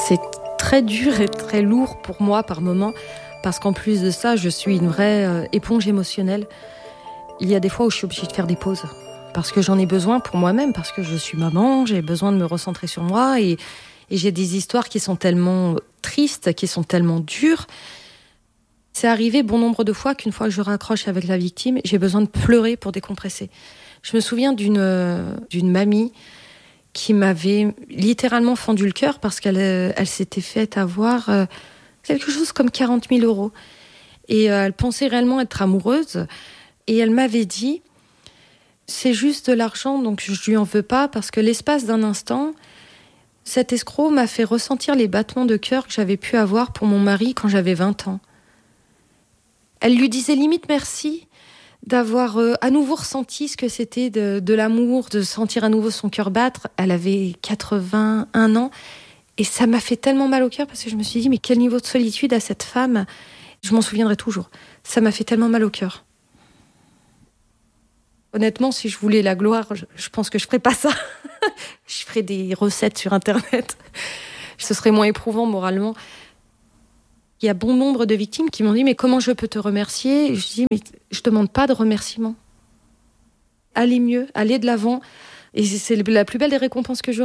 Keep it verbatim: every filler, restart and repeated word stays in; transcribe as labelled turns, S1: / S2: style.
S1: C'est très dur et très lourd pour moi par moments, parce qu'en plus de ça, je suis une vraie euh, éponge émotionnelle. Il y a des fois où je suis obligée de faire des pauses, parce que j'en ai besoin pour moi-même, parce que je suis maman, j'ai besoin de me recentrer sur moi, et, et j'ai des histoires qui sont tellement tristes, qui sont tellement dures. C'est arrivé bon nombre de fois qu'une fois que je raccroche avec la victime, j'ai besoin de pleurer pour décompresser. Je me souviens d'une, euh, d'une mamie qui m'avait littéralement fendu le cœur parce qu'elle elle s'était fait avoir euh, quelque chose comme quarante mille euros. Et euh, elle pensait réellement être amoureuse. Et elle m'avait dit, c'est juste de l'argent, donc je lui en veux pas, parce que l'espace d'un instant, cet escroc m'a fait ressentir les battements de cœur que j'avais pu avoir pour mon mari quand j'avais vingt ans. Elle lui disait limite merci d'avoir euh, à nouveau ressenti ce que c'était de, de l'amour, de sentir à nouveau son cœur battre. Elle avait quatre-vingt-un ans et ça m'a fait tellement mal au cœur parce que je me suis dit, mais quel niveau de solitude a cette femme ? Je m'en souviendrai toujours. Ça m'a fait tellement mal au cœur. Honnêtement, si je voulais la gloire, je, je pense que je ferais pas ça. Je ferais des recettes sur Internet. Ce serait moins éprouvant moralement. Il y a bon nombre de victimes qui m'ont dit « Mais comment je peux te remercier ?» Et je dis « Mais je ne demande pas de remerciement. Allez mieux, allez de l'avant. Et c'est la plus belle des récompenses que j'aurai. »